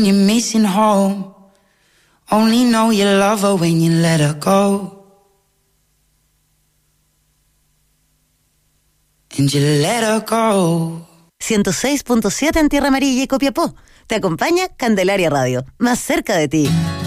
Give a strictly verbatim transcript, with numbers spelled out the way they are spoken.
You're missing home. Only know you love her when you let her go. And you let her go. ciento seis punto siete en Tierra Amarilla y Copiapó. Te acompaña Candelaria Radio, más cerca de ti.